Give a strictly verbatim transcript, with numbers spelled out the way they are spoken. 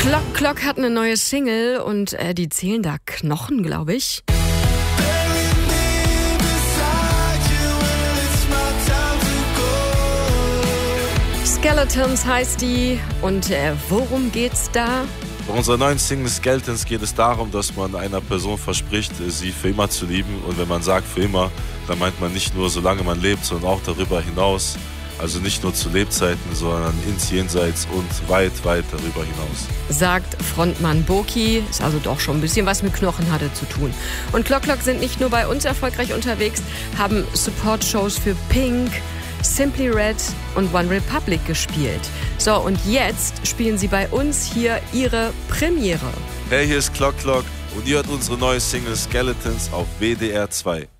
Clock Clock hat eine neue Single und äh, die zählen da Knochen, glaube ich. Skeletons heißt die und äh, worum geht's da? Bei unserer neuen Single Skeletons geht es darum, dass man einer Person verspricht, sie für immer zu lieben. Und wenn man sagt für immer, dann meint man nicht nur, solange man lebt, sondern auch darüber hinaus. Also nicht nur zu Lebzeiten, sondern ins Jenseits und weit, weit darüber hinaus. Sagt Frontmann Boki, ist also doch schon ein bisschen was mit Knochenhatte zu tun. Und Clock Clock sind nicht nur bei uns erfolgreich unterwegs, haben Support-Shows für Pink, Simply Red und One Republic gespielt. So, und jetzt spielen sie bei uns hier ihre Premiere. Hey, hier ist Clock Clock und ihr hört unsere neue Single Skeletons auf W D R zwei.